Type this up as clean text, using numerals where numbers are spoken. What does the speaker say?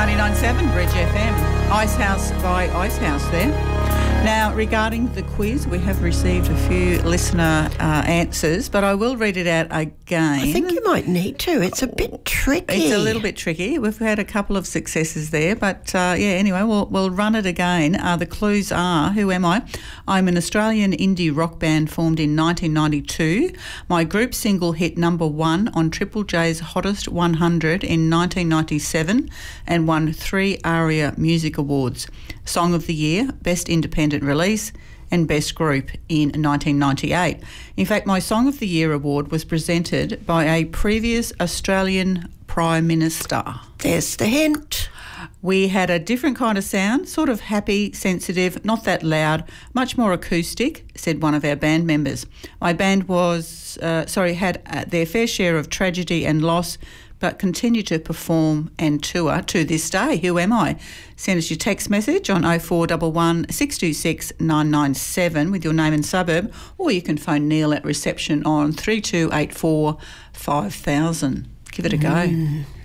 99.7 Bridge FM. Icehouse by Icehouse there. Now, regarding the quiz, we have received a few listener answers, but I will read it out again. I think you might need to. It's a bit tricky. It's a little bit tricky. We've had a couple of successes there, but anyway, we'll run it again. The clues are, who am I? I'm an Australian indie rock band formed in 1992. My group single hit #1 on Triple J's Hottest 100 in 1997 and won 3 ARIA Music Awards. Song of the Year, Best Independent Release and Best Group in 1998. In fact, my Song of the Year award was presented by a previous Australian Prime Minister. There's the hint. We had a different kind of sound, sort of happy, sensitive, not that loud, much more acoustic, said one of our band members. My band had their fair share of tragedy and loss, but continue to perform and tour to this day. Who am I? Send us your text message on 0411 626 997 with your name and suburb, or you can phone Neil at reception on 3284 5000. Give it a go.